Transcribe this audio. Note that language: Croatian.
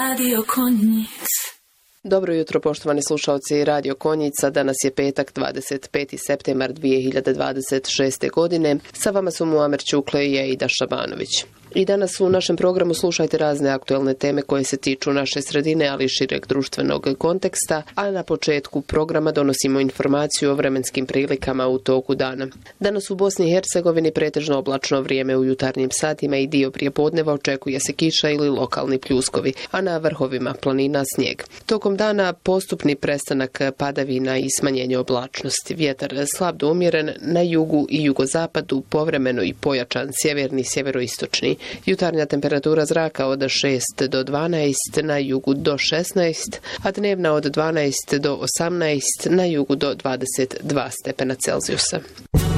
Radio Konjic. Dobro jutro, poštovani slušalci Radio Konjica. Danas je petak, 25. septembar 2026. godine. Sa vama su Muamer Ćukle i Aida Šabanović. I danas u našem programu slušajte razne aktuelne teme koje se tiču naše sredine, ali i šireg društvenog konteksta, a na početku programa donosimo informaciju o vremenskim prilikama u toku dana. Danas u Bosni i Hercegovini pretežno oblačno vrijeme u jutarnjim satima i dio prijepodneva očekuje se kiša ili lokalni pljuskovi, a na vrhovima planina snijeg. Tokom dana postupni prestanak padavina i smanjenje oblačnosti. Vjetar slab do umjeren, na jugu i jugozapadu povremeno i pojačan sjeverni, sjeveroistočni. Jutarnja temperatura zraka od 6 do 12, na jugu do 16, a dnevna od 12 do 18, na jugu do 22 stepena Celzijusa.